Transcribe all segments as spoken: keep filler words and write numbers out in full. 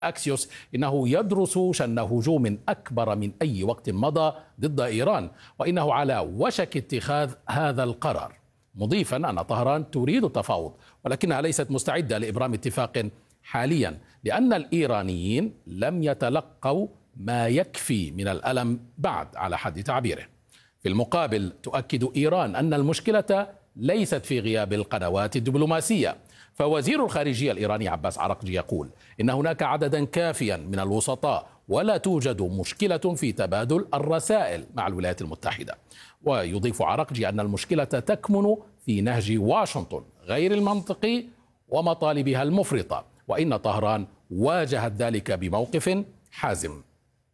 أكسيوس إنه يدرس شن هجوم أكبر من أي وقت مضى ضد إيران، وإنه على وشك اتخاذ هذا القرار، مضيفا أن طهران تريد التفاوض ولكنها ليست مستعدة لإبرام اتفاق حاليا، لأن الإيرانيين لم يتلقوا ما يكفي من الألم بعد على حد تعبيره. في المقابل تؤكد إيران أن المشكلة ليست في غياب القنوات الدبلوماسية، فوزير الخارجية الإيراني عباس عراقجي يقول إن هناك عددا كافيا من الوسطاء ولا توجد مشكلة في تبادل الرسائل مع الولايات المتحدة. ويضيف عراقجي أن المشكلة تكمن في نهج واشنطن غير المنطقي ومطالبها المفرطة، وإن طهران واجهت ذلك بموقف حازم.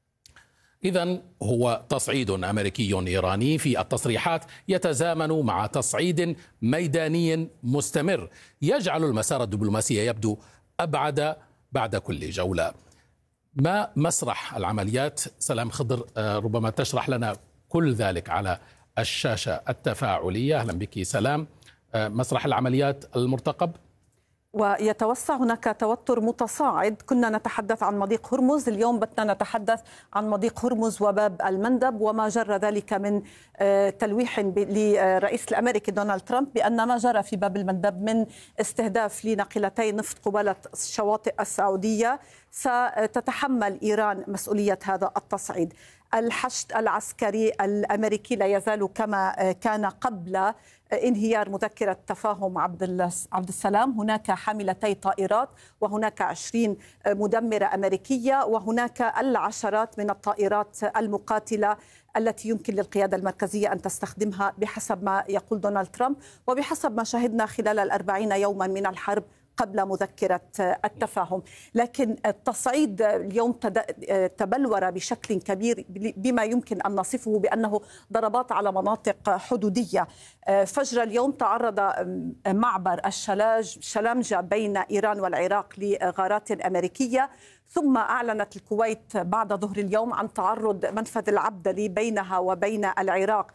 إذن هو تصعيد أمريكي إيراني في التصريحات يتزامن مع تصعيد ميداني مستمر يجعل المسار الدبلوماسي يبدو أبعد بعد كل جولة. ما مسرح العمليات؟ سلام خضر، ربما تشرح لنا كل ذلك على الشاشة التفاعلية. أهلا بك سلام. مسرح العمليات المرتقب. ويتوسع هناك توتر متصاعد. كنا نتحدث عن مضيق هرمز، اليوم بدنا نتحدث عن مضيق هرمز وباب المندب، وما جرى ذلك من تلويح للرئيس الأمريكي دونالد ترامب بأن ما جرى في باب المندب من استهداف لناقلتي نفط قبالة الشواطئ السعودية ستتحمل إيران مسؤولية هذا التصعيد. الحشد العسكري الأمريكي لا يزال كما كان قبل انهيار مذكرة تفاهم عبد السلام. هناك حاملتي طائرات، وهناك عشرين مدمرة أمريكية، وهناك العشرات من الطائرات المقاتلة التي يمكن للقيادة المركزية أن تستخدمها بحسب ما يقول دونالد ترامب وبحسب ما شهدنا خلال الأربعين يوما من الحرب قبل مذكرة التفاهم. لكن التصعيد اليوم تبلور بشكل كبير بما يمكن أن نصفه بأنه ضربات على مناطق حدودية. فجر اليوم تعرض معبر الشلاج شلامجة بين إيران والعراق لغارات أمريكية، ثم أعلنت الكويت بعد ظهر اليوم عن تعرض منفذ العبدلي بينها وبين العراق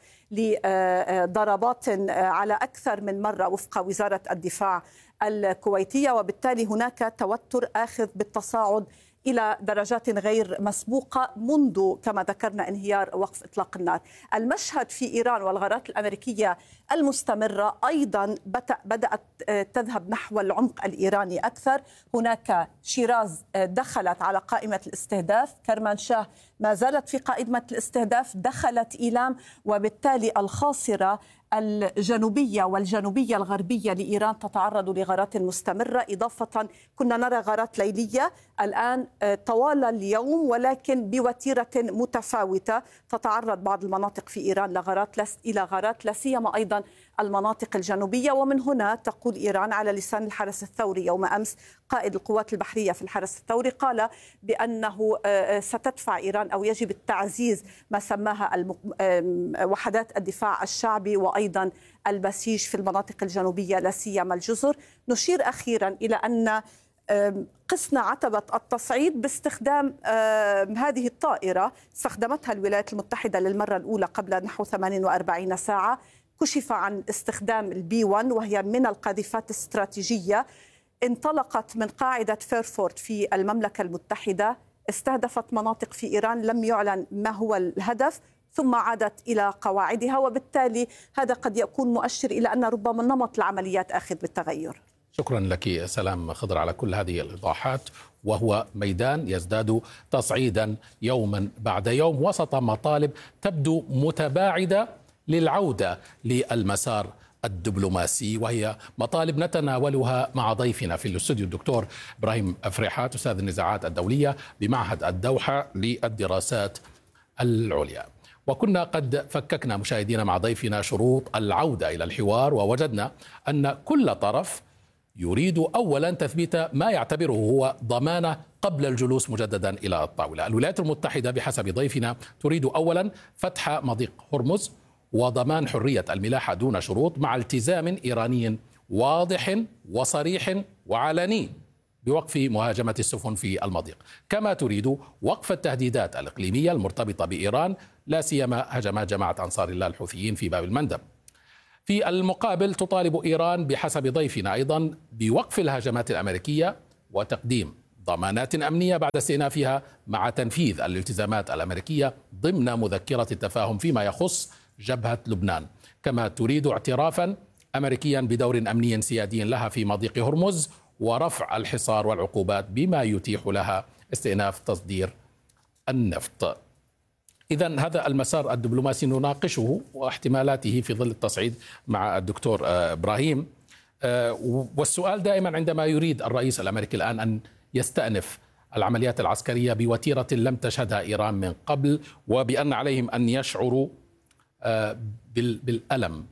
لضربات على أكثر من مرة وفق وزارة الدفاع الكويتية، وبالتالي هناك توتر آخذ بالتصاعد إلى درجات غير مسبوقة منذ كما ذكرنا انهيار وقف إطلاق النار. المشهد في إيران والغارات الأمريكية المستمرة أيضا بدأت تذهب نحو العمق الإيراني أكثر. هناك شيراز دخلت على قائمة الاستهداف، كرمانشاه ما زالت في قائمة الاستهداف، دخلت إيلام، وبالتالي الخاصرة الجنوبية والجنوبية الغربية لإيران تتعرض لغارات مستمرة. إضافة كنا نرى غارات ليلية الآن طوال اليوم، ولكن بوتيرة متفاوتة تتعرض بعض المناطق في إيران لغارات لس إلى غارات، لا سيما أيضا المناطق الجنوبية. ومن هنا تقول إيران على لسان الحرس الثوري يوم أمس، قائد القوات البحرية في الحرس الثوري قال بأنه ستدفع إيران أو يجب التعزيز ما سماها وحدات الدفاع الشعبي وأيضا البسيج في المناطق الجنوبية لا سيما الجزر. نشير أخيرا إلى أن قسنا عتبة التصعيد باستخدام هذه الطائرة استخدمتها الولايات المتحدة للمرة الأولى قبل نحو ثمانية وأربعين ساعة. كشف عن استخدام البي واحد وهي من القاذفات الاستراتيجية، انطلقت من قاعدة فيرفورت في المملكة المتحدة، استهدفت مناطق في إيران، لم يعلن ما هو الهدف، ثم عادت إلى قواعدها، وبالتالي هذا قد يكون مؤشر إلى أن ربما نمط العمليات آخذ بالتغير. شكرا لك سلام خضر على كل هذه الإيضاحات. وهو ميدان يزداد تصعيدا يوما بعد يوم وسط مطالب تبدو متباعدة للعودة للمسار الدبلوماسي، وهي مطالب نتناولها مع ضيفنا في الاستوديو الدكتور إبراهيم أفريحات أستاذ النزاعات الدولية بمعهد الدوحة للدراسات العليا. وكنا قد فككنا مشاهدينا مع ضيفنا شروط العودة إلى الحوار، ووجدنا أن كل طرف يريد أولا تثبيت ما يعتبره هو ضمانة قبل الجلوس مجددا إلى الطاولة. الولايات المتحدة بحسب ضيفنا تريد أولا فتح مضيق هرمز وضمان حرية الملاحة دون شروط مع التزام إيراني واضح وصريح وعلني بوقف مهاجمة السفن في المضيق، كما تريد وقف التهديدات الإقليمية المرتبطة بإيران لا سيما هجمات جماعة أنصار الله الحوثيين في باب المندب. في المقابل تطالب إيران بحسب ضيفنا أيضا بوقف الهجمات الأمريكية وتقديم ضمانات أمنية بعد استئنافها مع تنفيذ الالتزامات الأمريكية ضمن مذكرة التفاهم فيما يخص جبهة لبنان، كما تريد اعترافا أمريكيا بدور أمني سيادي لها في مضيق هرمز ورفع الحصار والعقوبات بما يتيح لها استئناف تصدير النفط. إذن هذا المسار الدبلوماسي نناقشه واحتمالاته في ظل التصعيد مع الدكتور إبراهيم. والسؤال دائما عندما يريد الرئيس الأمريكي الآن أن يستأنف العمليات العسكرية بوتيرة لم تشهدها إيران من قبل، وبأن عليهم أن يشعروا بالألم.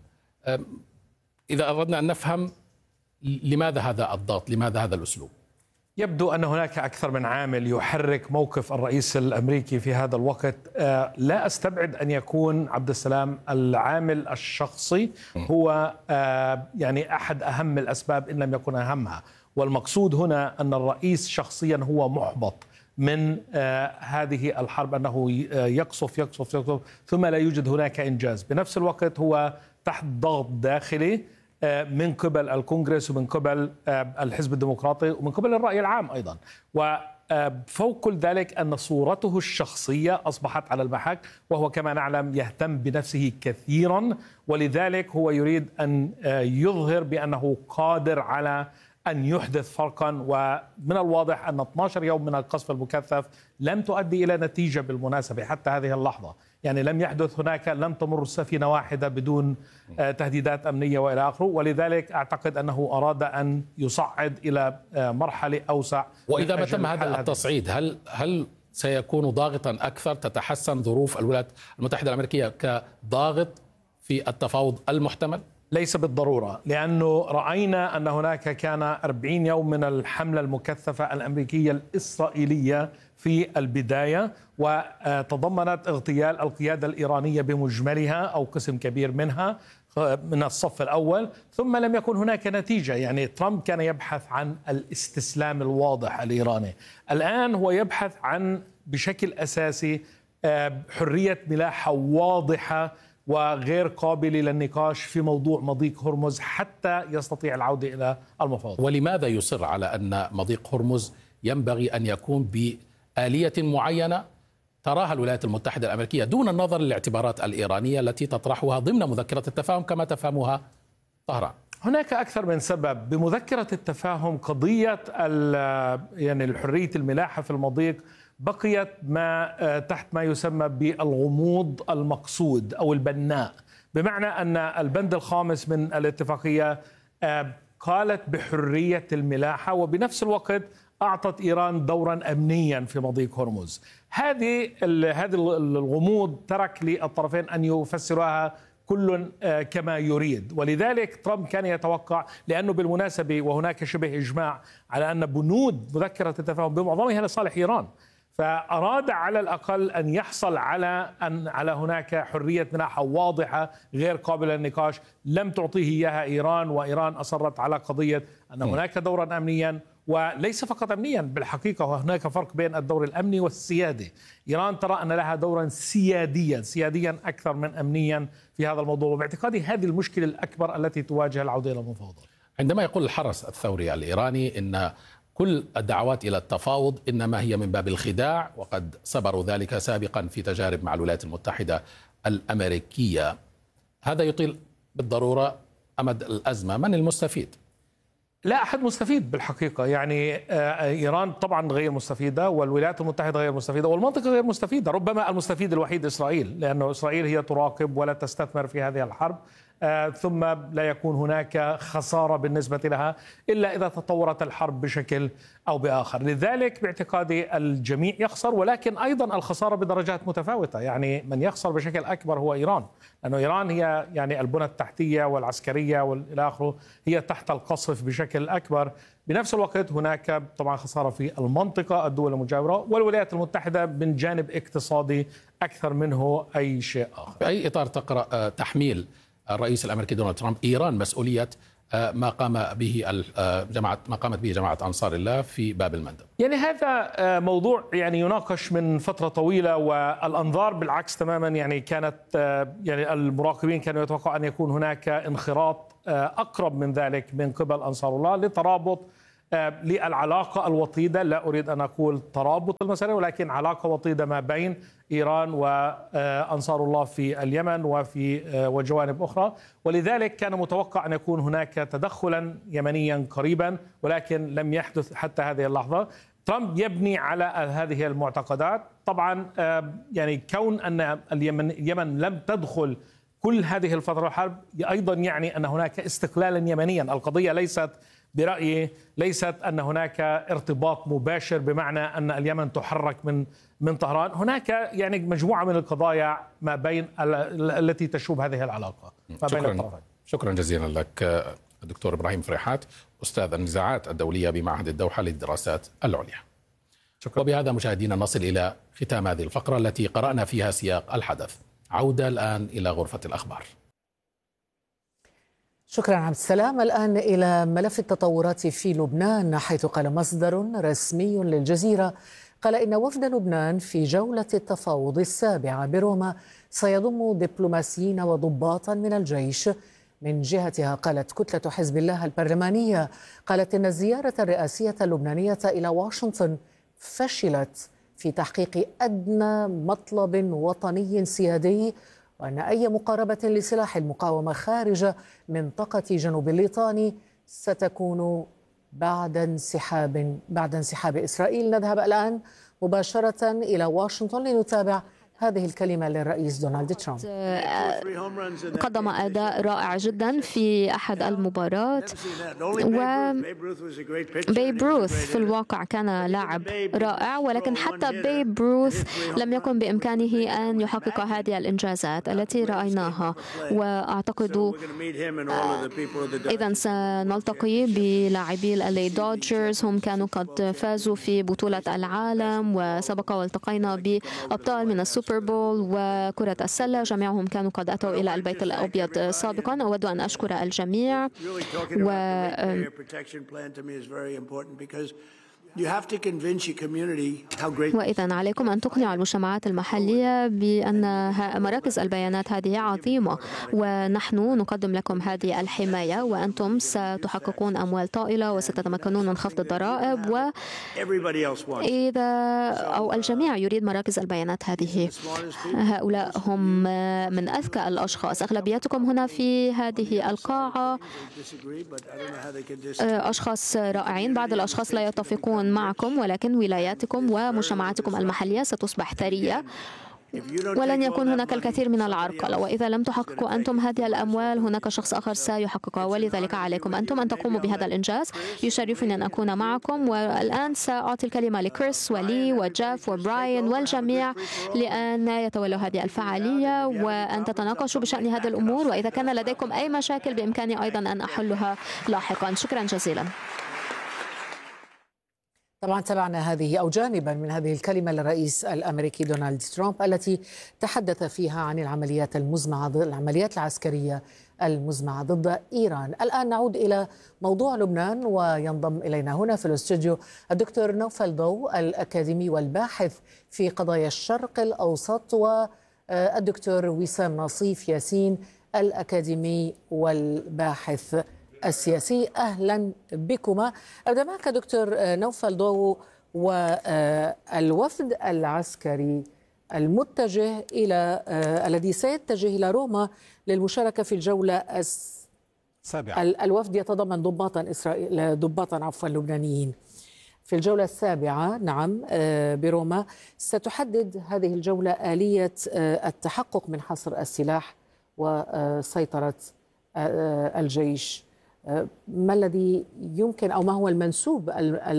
إذا أردنا أن نفهم لماذا هذا الضغط، لماذا هذا الأسلوب؟ يبدو أن هناك أكثر من عامل يحرك موقف الرئيس الأمريكي في هذا الوقت. لا أستبعد أن يكون عبد السلام العامل الشخصي هو يعني أحد أهم الأسباب إن لم يكن أهمها، والمقصود هنا أن الرئيس شخصيا هو محبط من هذه الحرب، أنه يقصف يقصف يقصف ثم لا يوجد هناك إنجاز. بنفس الوقت هو تحت ضغط داخلي من قبل الكونغرس ومن قبل الحزب الديمقراطي ومن قبل الرأي العام أيضا، وفوق كل ذلك أن صورته الشخصية أصبحت على المحك، وهو كما نعلم يهتم بنفسه كثيرا، ولذلك هو يريد أن يظهر بأنه قادر على أن يحدث فرقا. ومن الواضح أن اثني عشر يوم من القصف المكثف لم تؤدي إلى نتيجة بالمناسبة حتى هذه اللحظة، يعني لم يحدث هناك، لم تمر سفينة واحدة بدون تهديدات أمنية وإلى آخره، ولذلك أعتقد أنه أراد أن يصعد إلى مرحلة أوسع. وإذا ما تم هذا التصعيد هل هل سيكون ضاغطا أكثر؟ تتحسن ظروف الولايات المتحدة الأمريكية كضاغط في التفاوض المحتمل؟ ليس بالضرورة، لأنه رأينا أن هناك كان أربعين يوم من الحملة المكثفة الأمريكية الإسرائيلية في البداية، وتضمنت اغتيال القيادة الإيرانية بمجملها أو قسم كبير منها من الصف الأول، ثم لم يكن هناك نتيجة. يعني ترامب كان يبحث عن الاستسلام الواضح الإيراني، الآن هو يبحث عن بشكل أساسي حرية ملاحة واضحة وغير قابلة للنقاش في موضوع مضيق هرمز حتى يستطيع العودة إلى المفاوضات. ولماذا يصر على أن مضيق هرمز ينبغي أن يكون بآلية معينة تراها الولايات المتحدة الأمريكية دون النظر للاعتبارات الإيرانية التي تطرحها ضمن مذكرة التفاهم كما تفهمها طهران؟ هناك أكثر من سبب. بمذكرة التفاهم قضية يعني الحرية الملاحة في المضيق بقيت ما تحت ما يسمى بالغموض المقصود أو البناء، بمعنى أن البند الخامس من الاتفاقية قالت بحرية الملاحة، وبنفس الوقت أعطت إيران دورا أمنيا في مضيق هرمز. هذه هذا الغموض ترك للطرفين أن يفسروها كل كما يريد، ولذلك ترامب كان يتوقع، لأنه بالمناسبة وهناك شبه إجماع على أن بنود مذكرة التفاهم بمعظمها لصالح إيران، فأراد على الأقل أن يحصل على أن على هناك حرية ملاحة واضحة غير قابلة للنقاش لم تعطيه إياها إيران، وإيران أصرت على قضية أن هناك دورا أمنيا، وليس فقط أمنيا بالحقيقة، وهناك فرق بين الدور الأمني والسيادي. إيران ترى أن لها دورا سياديا سياديا أكثر من أمنيا في هذا الموضوع، وباعتقادي هذه المشكلة الأكبر التي تواجه العودة إلى المفاوضات. عندما يقول الحرس الثوري الإيراني إن كل الدعوات إلى التفاوض إنما هي من باب الخداع، وقد صبروا ذلك سابقا في تجارب مع الولايات المتحدة الأمريكية، هذا يطيل بالضرورة أمد الأزمة. من المستفيد؟ لا أحد مستفيد بالحقيقة، يعني إيران طبعا غير مستفيدة، والولايات المتحدة غير مستفيدة، والمنطقة غير مستفيدة. ربما المستفيد الوحيد إسرائيل، لأنه إسرائيل هي تراقب ولا تستثمر في هذه الحرب، ثم لا يكون هناك خسارة بالنسبة لها إلا إذا تطورت الحرب بشكل أو بآخر. لذلك باعتقادي الجميع يخسر، ولكن أيضا الخسارة بدرجات متفاوتة. يعني من يخسر بشكل أكبر هو إيران، لأنه إيران هي يعني البنى التحتية والعسكرية والى آخره هي تحت القصف بشكل أكبر. بنفس الوقت هناك طبعا خسارة في المنطقة، الدول المجاورة والولايات المتحدة من جانب اقتصادي أكثر منه أي شيء آخر. في أي إطار تقرأ تحميل الرئيس الأمريكي دونالد ترامب إيران مسؤولية ما قام به جماعة ما قامت به جماعة أنصار الله في باب المندب؟ يعني هذا موضوع يعني يناقش من فترة طويلة، والأنظار بالعكس تماما. يعني كانت يعني المراقبين كانوا يتوقعوا أن يكون هناك انخراط أقرب من ذلك من قبل أنصار الله لترابط للعلاقة الوطيدة، لا أريد أن أقول ترابط المسألة، ولكن علاقة وطيدة ما بين إيران وأنصار الله في اليمن وفي وجوانب أخرى. ولذلك كان متوقع أن يكون هناك تدخلا يمنيا قريبا، ولكن لم يحدث حتى هذه اللحظة. ترامب يبني على هذه المعتقدات. طبعا يعني كون أن اليمن, اليمن لم تدخل كل هذه الفترة الحرب أيضا يعني أن هناك استقلالا يمنيا. القضية ليست برأيي ليست أن هناك ارتباط مباشر بمعنى أن اليمن تحرك من من طهران. هناك يعني مجموعة من القضايا ما بين التي تشوب هذه العلاقة ما بين الطرفين. شكرا جزيلا لك الدكتور إبراهيم فريحات، أستاذ النزاعات الدولية بمعهد الدوحة للدراسات العليا. شكرا. وبهذا مشاهدينا نصل إلى ختام هذه الفقرة التي قرأنا فيها سياق الحدث. عودة الآن إلى غرفة الأخبار. شكرا عبد السلام. الآن إلى ملف التطورات في لبنان، حيث قال مصدر رسمي للجزيرة قال إن وفد لبنان في جولة التفاوض السابعة بروما سيضم دبلوماسيين وضباطا من الجيش. من جهتها قالت كتلة حزب الله البرلمانية قالت إن الزيارة الرئاسية اللبنانية إلى واشنطن فشلت في تحقيق أدنى مطلب وطني سيادي، وأن أي مقاربة لسلاح المقاومة خارج منطقة جنوب الليطاني ستكون بعد انسحاب بعد انسحاب إسرائيل. نذهب الآن مباشرة إلى واشنطن لنتابع هذه الكلمة للرئيس دونالد ترامب. قدم أداء رائع جدا في أحد المباريات، وبيب روث في الواقع كان لاعب رائع، ولكن حتى بيب روث لم يكن بإمكانه أن يحقق هذه الإنجازات التي رأيناها. وأعتقد إذا سنلتقي بلاعبي الألي دوجرز، هم كانوا قد فازوا في بطولة العالم، وسبق والتقينا بأبطال من السوبر بول وكرة السلة، جميعهم كانوا قد أتوا إلى البيت الأبيض سابقا. أود أن أشكر الجميع و وإذا عليكم أن تقنعوا المجتمعات المحلية بأن مراكز البيانات هذه عظيمة، ونحن نقدم لكم هذه الحماية، وأنتم ستحققون أموال طائلة وستتمكنون من خفض الضرائب، وإذا أو الجميع يريد مراكز البيانات هذه. هؤلاء هم من أذكى الأشخاص، أغلبيتكم هنا في هذه القاعة أشخاص رائعين. بعض الأشخاص لا يتفقون معكم، ولكن ولاياتكم ومجتمعاتكم المحلية ستصبح ثرية، ولن يكون هناك الكثير من العرقلة. وإذا لم تحققوا أنتم هذه الأموال هناك شخص آخر سيحققها، ولذلك عليكم أنتم أن تقوموا بهذا الإنجاز. يشرفني أن أكون معكم، والآن سأعطي الكلمة لكريس ولي وجاف وبراين والجميع لأن يتولوا هذه الفعالية وأن تتناقشوا بشأن هذه الأمور، وإذا كان لديكم أي مشاكل بإمكاني أيضا أن أحلها لاحقا. شكرا جزيلا. طبعا تابعنا هذه أو جانبا من هذه الكلمة للرئيس الأمريكي دونالد ترامب التي تحدث فيها عن العمليات المزمعة العمليات العسكرية المزمعة ضد إيران. الآن نعود إلى موضوع لبنان، وينضم إلينا هنا في الاستوديو الدكتور نوفل ضو الأكاديمي والباحث في قضايا الشرق الأوسط، والدكتور وسام نصيف ياسين الأكاديمي والباحث السياسي. أهلا بكما. أبدأ معك دكتور نوفل ضو، والوفد العسكري المتجه إلى الذي سيتجه إلى روما للمشاركة في الجولة السابعة. الوفد يتضمن ضباطا إسرائيل ضباطا عفوا لبنانيين في الجولة السابعة نعم بروما. ستحدد هذه الجولة آلية التحقق من حصر السلاح وسيطرة الجيش. ما الذي يمكن أو ما هو المنسوب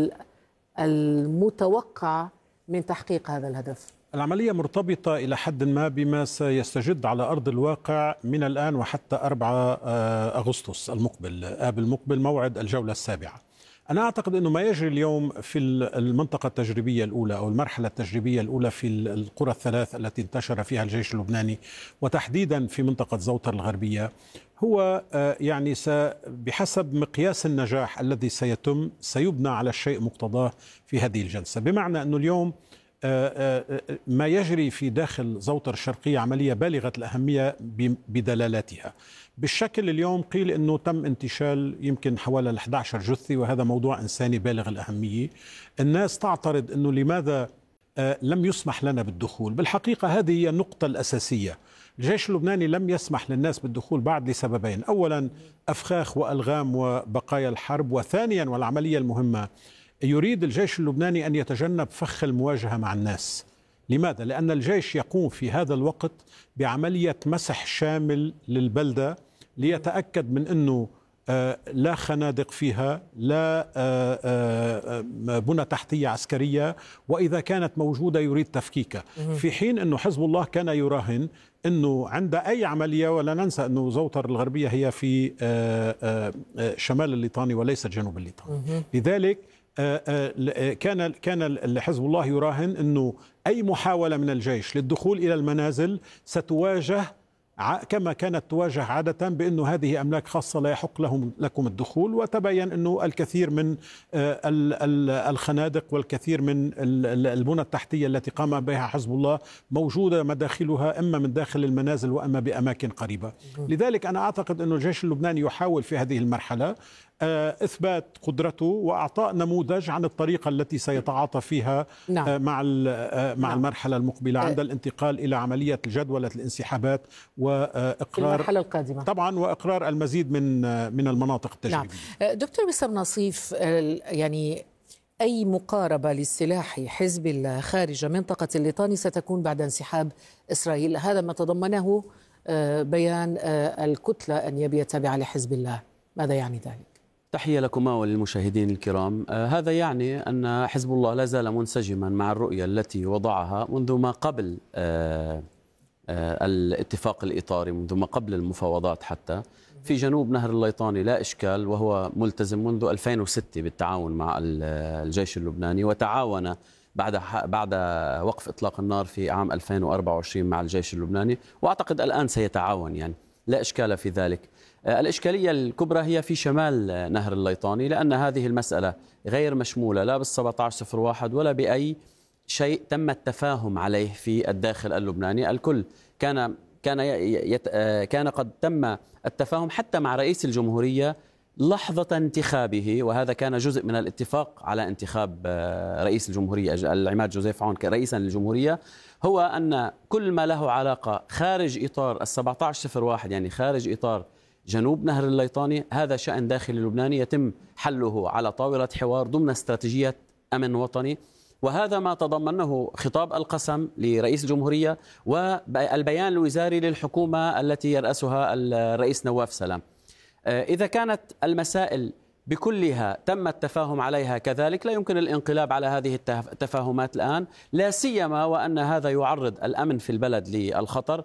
المتوقع من تحقيق هذا الهدف؟ العملية مرتبطة إلى حد ما بما سيستجد على أرض الواقع من الآن وحتى أربعة أغسطس المقبل، آب المقبل، موعد الجولة السابعة. أنا أعتقد أنه ما يجري اليوم في المنطقة التجريبية الأولى أو المرحلة التجريبية الأولى في القرى الثلاث التي انتشر فيها الجيش اللبناني، وتحديدا في منطقة زوطر الغربية، هو يعني بحسب مقياس النجاح الذي سيتم سيبنى على الشيء مقتضاه في هذه الجلسة. بمعنى أنه اليوم ما يجري في داخل زوطر الشرقية عملية بالغة الأهمية بدلالاتها. بالشكل اليوم قيل أنه تم انتشال يمكن حوالي أحد عشر جثة، وهذا موضوع إنساني بالغ الأهمية. الناس تعترض أنه لماذا لم يسمح لنا بالدخول. بالحقيقة هذه هي النقطة الأساسية. الجيش اللبناني لم يسمح للناس بالدخول بعد لسببين: أولا أفخاخ وألغام وبقايا الحرب، وثانيا والعملية المهمة يريد الجيش اللبناني أن يتجنب فخ المواجهة مع الناس. لماذا؟ لأن الجيش يقوم في هذا الوقت بعملية مسح شامل للبلدة ليتأكد من أنه لا خنادق فيها، لا بنى تحتية عسكرية، وإذا كانت موجودة يريد تفكيكها، في حين أنه حزب الله كان يراهن أنه عند أي عملية، ولا ننسى أنه زوطر الغربية هي في شمال الليطاني وليس جنوب الليطاني. لذلك كان كان حزب الله يراهن أنه أي محاولة من الجيش للدخول إلى المنازل ستواجه كما كانت تواجه عادة بأنه هذه أملاك خاصة لا يحق لهم لكم الدخول. وتبين أنه الكثير من الخنادق والكثير من البنى التحتية التي قام بها حزب الله موجودة مداخلها إما من داخل المنازل وإما بأماكن قريبة. لذلك أنا أعتقد أن الجيش اللبناني يحاول في هذه المرحلة إثبات قدرته وأعطاء نموذج عن الطريقة التي سيتعاطى فيها نعم. مع مع المرحلة المقبلة عند الانتقال إلى عملية جدولة الانسحابات وإقرار المرحلة القادمة طبعا وإقرار المزيد من من المناطق التجريبية. نعم. دكتور وسام نصيف، يعني أي مقاربة للسلاح حزب الله خارج منطقة الليطاني ستكون بعد انسحاب إسرائيل، هذا ما تضمنه بيان الكتلة النيابية التابعة لحزب الله، ماذا يعني ذلك؟ تحية لكما وللمشاهدين الكرام. آه هذا يعني أن حزب الله لا زال منسجما مع الرؤية التي وضعها منذ ما قبل آه آه الاتفاق الإطاري، منذ ما قبل المفاوضات حتى في جنوب نهر الليطاني لا إشكال، وهو ملتزم منذ ألفين وستة بالتعاون مع الجيش اللبناني، وتعاون بعد بعد وقف إطلاق النار في عام ألفين وأربعة وعشرين مع الجيش اللبناني، وأعتقد الآن سيتعاون، يعني لا إشكال في ذلك. الإشكالية الكبرى هي في شمال نهر الليطاني، لأن هذه المسألة غير مشمولة لا بال سبعة عشر صفر واحد ولا بأي شيء تم التفاهم عليه في الداخل اللبناني. الكل كان كان يت كان قد تم التفاهم حتى مع رئيس الجمهورية لحظة انتخابه، وهذا كان جزء من الاتفاق على انتخاب رئيس الجمهورية العماد جوزيف عون كرئيسا للجمهورية، هو أن كل ما له علاقة خارج إطار السبعة عشر صفر واحد، يعني خارج إطار جنوب نهر الليطاني، هذا شأن داخلي لبناني يتم حله على طاولة حوار ضمن استراتيجية أمن وطني. وهذا ما تضمنه خطاب القسم لرئيس الجمهورية والبيان الوزاري للحكومة التي يرأسها الرئيس نواف سلام. إذا كانت المسائل بكلها تم التفاهم عليها كذلك، لا يمكن الانقلاب على هذه التفاهمات الآن، لا سيما وأن هذا يعرض الأمن في البلد للخطر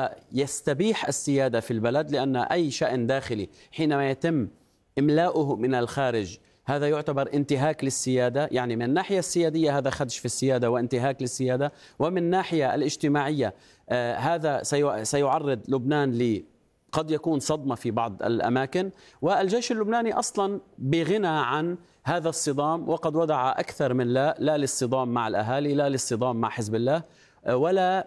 ويستبيح السيادة في البلد، لأن أي شأن داخلي حينما يتم إملاؤه من الخارج هذا يعتبر انتهاك للسيادة. يعني من الناحية السيادية هذا خدش في السيادة وانتهاك للسيادة، ومن الناحية الاجتماعية آه هذا سيعرض لبنان ل قد يكون صدمة في بعض الأماكن. والجيش اللبناني أصلا بغنى عن هذا الصدام، وقد وضع أكثر من لا لا للصدام مع الأهالي، لا للصدام مع حزب الله، ولا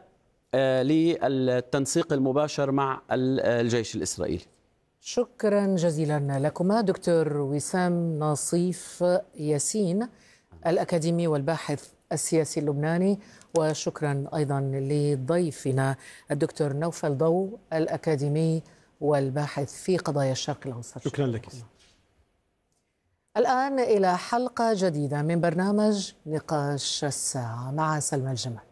للتنسيق المباشر مع الجيش الإسرائيلي. شكرا جزيلا لكما دكتور وسام نصيف ياسين الأكاديمي والباحث السياسي اللبناني، وشكرا أيضا لضيفنا الدكتور نوفل ضو الأكاديمي والباحث في قضايا الشرق الأوسط. شكرا لك. الآن إلى حلقة جديدة من برنامج نقاش الساعة مع سلمى الجمال.